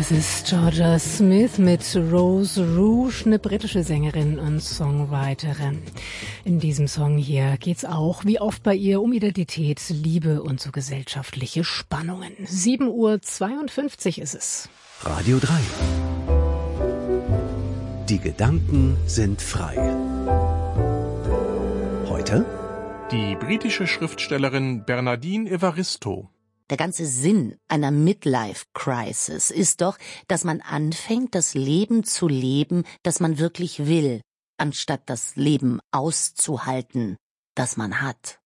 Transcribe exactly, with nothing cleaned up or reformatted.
Das ist Georgia Smith mit Rose Rouge, eine britische Sängerin und Songwriterin. In diesem Song hier geht's auch, wie oft bei ihr, um Identität, Liebe und so gesellschaftliche Spannungen. sieben Uhr zweiundfünfzig ist es. Radio drei. Die Gedanken sind frei. Heute? Die britische Schriftstellerin Bernardine Evaristo. Der ganze Sinn einer Midlife-Crisis ist doch, dass man anfängt, das Leben zu leben, das man wirklich will, anstatt das Leben auszuhalten, das man hat.